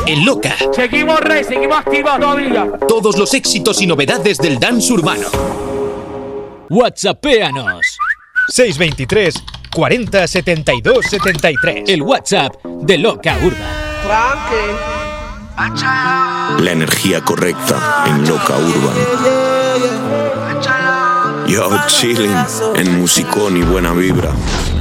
en Loca. Seguimos rey, seguimos activos todavía. Todos los éxitos y novedades del dance urbano. WhatsAppéanos. 623 40 72 73. El WhatsApp de Loca Urban. La energía correcta en Loca Urban. Yo chilling en musicón y buena vibra.